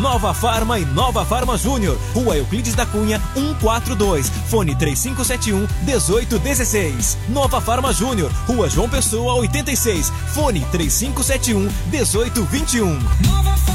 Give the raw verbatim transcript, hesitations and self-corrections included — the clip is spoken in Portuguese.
Nova Farma e Nova Farma Júnior, Rua Euclides da Cunha, cento e quarenta e dois, fone três cinco sete um, um oito um seis. Nova Farma Júnior, Rua João Pessoa, oitenta e seis, fone três cinco sete um, um oito dois um.